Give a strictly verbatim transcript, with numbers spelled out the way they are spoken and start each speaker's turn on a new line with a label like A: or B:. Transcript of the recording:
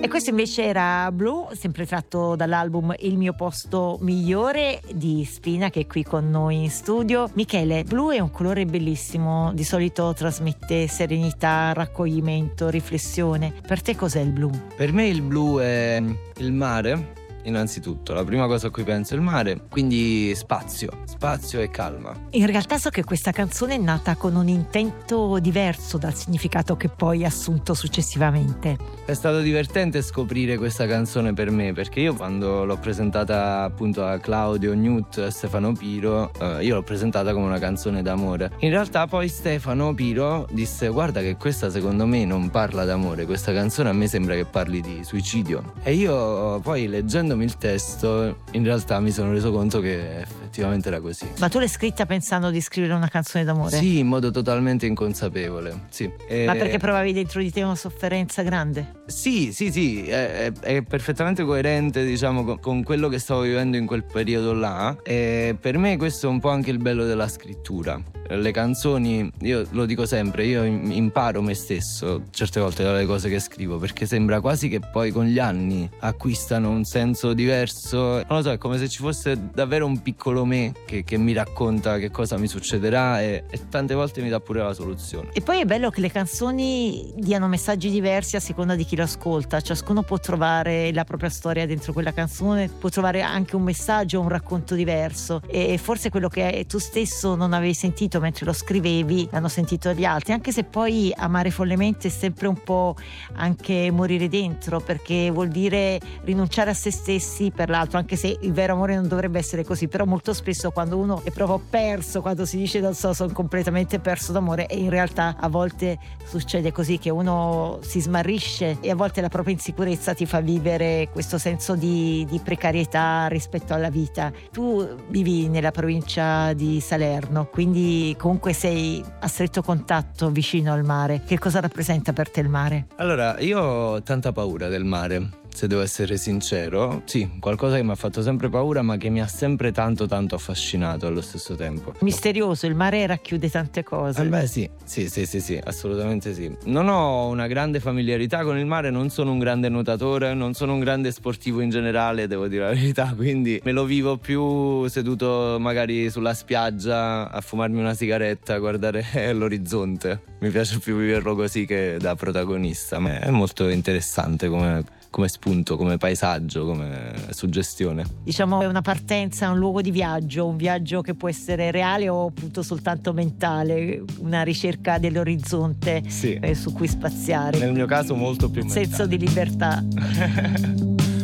A: E questo invece era Blu, sempre tratto dall'album Il mio posto migliore di Spina, che è qui con noi in studio. Michele, blu è un colore bellissimo, di solito trasmette serenità, raccoglimento, riflessione. Per te cos'è il blu?
B: Per me il blu è il mare. Innanzitutto, la prima cosa a cui penso è il mare, quindi spazio, spazio e calma.
A: In realtà so che questa canzone è nata con un intento diverso dal significato che poi ha assunto successivamente.
B: È stato divertente scoprire questa canzone per me, perché io quando l'ho presentata appunto a Claudio, Newt e Stefano Piro, eh, io l'ho presentata come una canzone d'amore. In realtà poi Stefano Piro disse: guarda che questa secondo me non parla d'amore, questa canzone a me sembra che parli di suicidio. E io poi leggendo il testo in realtà mi sono reso conto che effettivamente era così.
A: Ma tu l'hai scritta pensando di scrivere una canzone d'amore?
B: Sì, in modo totalmente inconsapevole, sì. E...
A: Ma perché provavi dentro di te una sofferenza grande?
B: Sì, sì, sì, è, è perfettamente coerente, diciamo, con, con quello che stavo vivendo in quel periodo là. E per me questo è un po' anche il bello della scrittura. Le canzoni, io lo dico sempre, io imparo me stesso certe volte dalle cose che scrivo, perché sembra quasi che poi con gli anni acquistano un senso diverso. Non lo so, è come se ci fosse davvero un piccolo me che, che mi racconta che cosa mi succederà e, e tante volte mi dà pure la soluzione.
A: E poi è bello che le canzoni diano messaggi diversi a seconda di chi lo ascolta. Ciascuno può trovare la propria storia dentro quella canzone, può trovare anche un messaggio, un racconto diverso, e forse quello che tu stesso non avevi sentito mentre lo scrivevi l'hanno sentito gli altri, anche se poi amare follemente è sempre un po' anche morire dentro, perché vuol dire rinunciare a se stessi per l'altro, anche se il vero amore non dovrebbe essere così. Però molto spesso quando uno è proprio perso, quando si dice non so, sono completamente perso d'amore, e in realtà a volte succede così, che uno si smarrisce e a volte la propria insicurezza ti fa vivere questo senso di, di precarietà rispetto alla vita. Tu vivi nella provincia di Salerno, quindi comunque sei a stretto contatto vicino al mare. Che cosa rappresenta per te il mare?
B: Allora, io ho tanta paura del mare, se devo essere sincero. Sì, qualcosa che mi ha fatto sempre paura, ma che mi ha sempre tanto tanto affascinato allo stesso tempo.
A: Misterioso, il mare racchiude tante cose.
B: Eh beh sì, sì, sì, sì, sì, assolutamente sì. Non ho una grande familiarità con il mare, non sono un grande nuotatore, non sono un grande sportivo in generale, devo dire la verità, quindi me lo vivo più seduto magari sulla spiaggia a fumarmi una sigaretta, a guardare l'orizzonte. Mi piace più viverlo così che da protagonista, ma è molto interessante come come spunto, come paesaggio, come suggestione.
A: Diciamo è una partenza, un luogo di viaggio, un viaggio che può essere reale o appunto soltanto mentale, una ricerca dell'orizzonte,
B: sì,
A: eh, su cui spaziare.
B: Nel mio caso molto più mentale.
A: Senso di libertà.